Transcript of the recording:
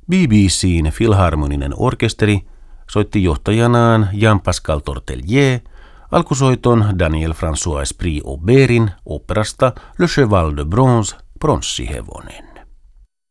BBC:n filharmoninen orkesteri soitti johtajanaan Jean-Pascal Tortelier alkusoiton Daniel François Esprit Auberin operasta Le Cheval de Bronze, pronssihevonen.